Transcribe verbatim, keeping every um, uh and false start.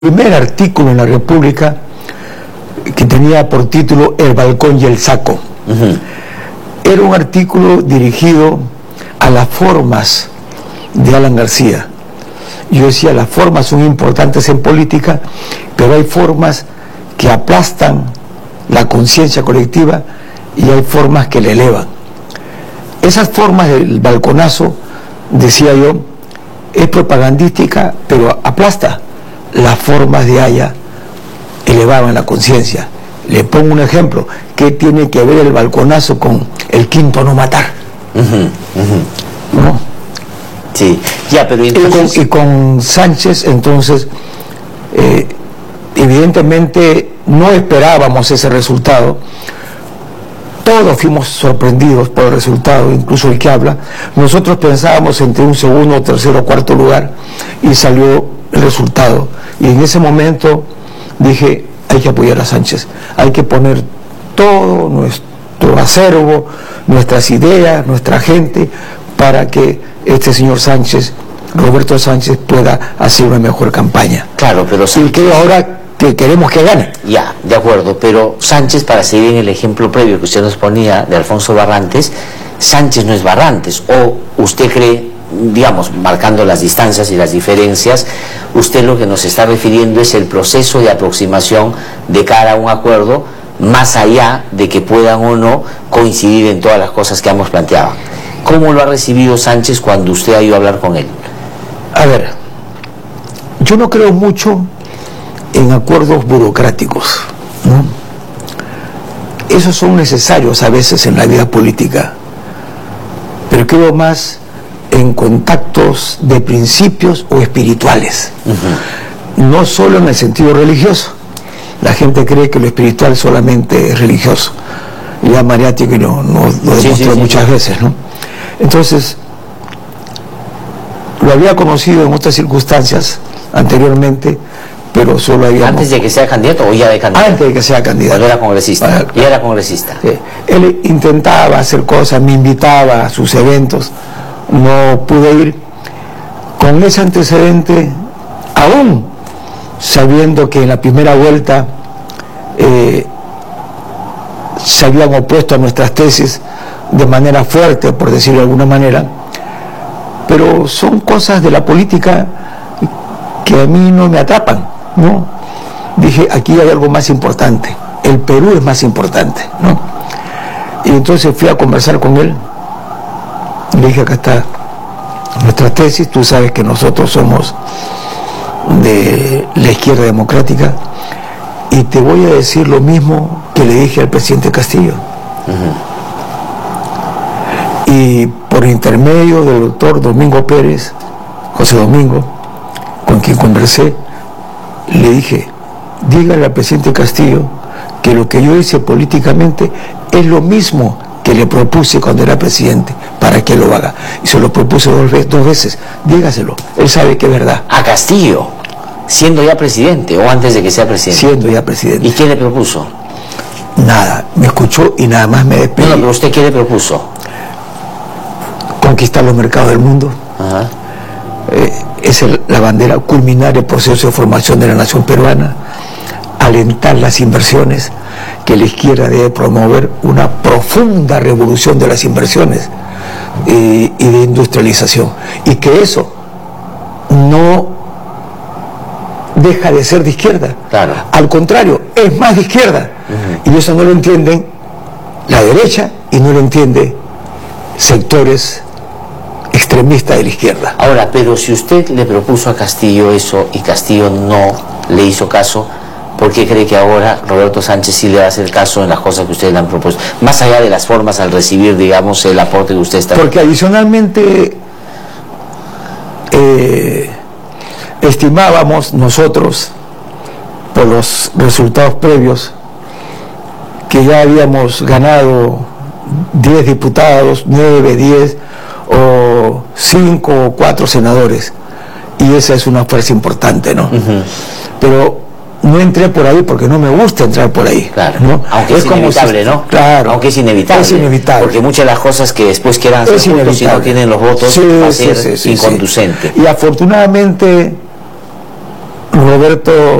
Primer artículo en la República que tenía por título El balcón y el saco. Uh-huh. Era un artículo dirigido a las formas de Alan García. Yo decía, las formas son importantes en política, pero hay formas que aplastan la conciencia colectiva y hay formas que le elevan. Esas formas del balconazo, decía yo, es propagandística, pero aplasta. Las formas de Haya elevaban la conciencia. Le pongo un ejemplo. ¿Qué tiene que ver el balconazo con el quinto no matar? Uh-huh, uh-huh. ¿No? Sí, ya, pero entonces... y, con, y con Sánchez, entonces, eh, evidentemente no esperábamos ese resultado. Todos fuimos sorprendidos por el resultado, incluso el que habla. Nosotros pensábamos entre un segundo, tercero o cuarto lugar y salió el resultado. Y en ese momento dije, hay que apoyar a Sánchez, hay que poner todo nuestro acervo, nuestras ideas, nuestra gente, para que este señor Sánchez, Roberto Sánchez, pueda hacer una mejor campaña. Claro, pero Sánchez, y que ahora que queremos que gane. Ya, de acuerdo, pero Sánchez, para seguir en el ejemplo previo que usted nos ponía de Alfonso Barrantes, Sánchez no es Barrantes, o usted cree, digamos, marcando las distancias y las diferencias, usted lo que nos está refiriendo es el proceso de aproximación de cara a un acuerdo, más allá de que puedan o no coincidir en todas las cosas que hemos planteado. ¿Cómo lo ha recibido Sánchez cuando usted ha ido a hablar con él? A ver, yo no creo mucho en acuerdos burocráticos, ¿no? Esos son necesarios a veces en la vida política, pero creo más en contactos de principios o espirituales, uh-huh. No solo en el sentido religioso. La gente cree que lo espiritual solamente es religioso. Ya Mariátegui no, no, lo sí, demostró sí, sí, muchas sí. veces, ¿no? Entonces, lo había conocido en otras circunstancias anteriormente, pero solo había... ¿Antes de que sea candidato o ya de candidato? Antes de que sea candidato. Cuando era congresista. Para, ya era congresista. Sí. Él intentaba hacer cosas, me invitaba a sus eventos, no pude ir. Con ese antecedente, aún sabiendo que en la primera vuelta eh, se habían opuesto a nuestras tesis de manera fuerte, por decirlo de alguna manera, pero son cosas de la política que a mí no me atrapan, ¿no? Dije, aquí hay algo más importante, el Perú es más importante, ¿no? Y entonces fui a conversar con él. Le dije, acá está nuestra tesis, tú sabes que nosotros somos de la izquierda democrática y te voy a decir lo mismo que le dije al presidente Castillo. Uh-huh. Y por intermedio del doctor Domingo Pérez, José Domingo, con quien conversé, le dije, dígale al presidente Castillo que lo que yo hice políticamente es lo mismo que le propuse cuando era presidente, para que lo haga. Y se lo propuse dos, ve dos veces. Dígaselo, él sabe que es verdad. ¿A Castillo? ¿Siendo ya presidente o antes de que sea presidente? Siendo ya presidente. ¿Y qué le propuso? Nada, me escuchó y nada más me despedí. No, no, pero ¿usted qué le propuso? Conquistar los mercados del mundo. Ajá. Eh, es el, la bandera, culminar el proceso de formación de la nación peruana, alentar las inversiones, que la izquierda debe promover una profunda revolución de las inversiones y, y de industrialización, y que eso no deja de ser de izquierda, claro. Al contrario, es más de izquierda, uh-huh. Y eso no lo entienden la derecha y no lo entiende sectores extremistas de la izquierda. Ahora, pero si usted le propuso a Castillo eso y Castillo no le hizo caso, ¿por qué cree que ahora Roberto Sánchez sí le va a hacer caso en las cosas que ustedes le han propuesto? Más allá de las formas al recibir, digamos, el aporte que usted está... Porque adicionalmente eh, estimábamos nosotros, por los resultados previos, que ya habíamos ganado diez diputados, nueve, diez, o cinco o cuatro senadores. Y esa es una fuerza importante, ¿no? Uh-huh. Pero no entré por ahí porque no me gusta entrar por ahí. Claro, ¿no? Aunque es, es inevitable, si, ¿no? Claro. Aunque es inevitable. Es inevitable. Porque muchas de las cosas que después quieran hacer juntos, si no tienen los votos, sí, va a ser sí, sí, inconducente. Sí, sí. Y afortunadamente Roberto